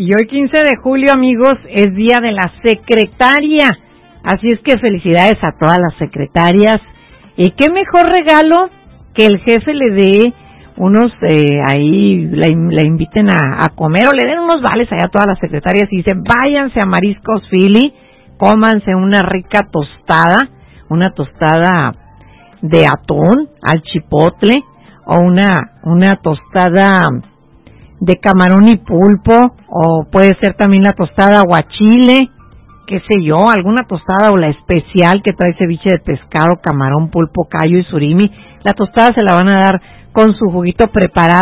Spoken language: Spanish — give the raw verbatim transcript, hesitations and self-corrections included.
Y hoy quince de julio, amigos, es Día de la Secretaria. Así es que felicidades a todas las secretarias. Y qué mejor regalo que el jefe le dé unos, eh, ahí la, la inviten a, a comer o le den unos vales allá a todas las secretarias y dicen, váyanse a Mariscos Philly, cómanse una rica tostada, una tostada de atún al chipotle o una, una tostada de camarón y pulpo, o puede ser también la tostada aguachile, qué sé yo, alguna tostada o la especial que trae ceviche de pescado, camarón, pulpo, callo y surimi. La tostada se la van a dar con su juguito preparado